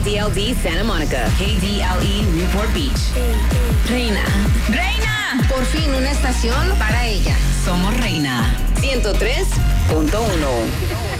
KDLD Santa Monica, KDLE Newport Beach. Reina. Por fin una estación para ella. Somos Reina 103.1.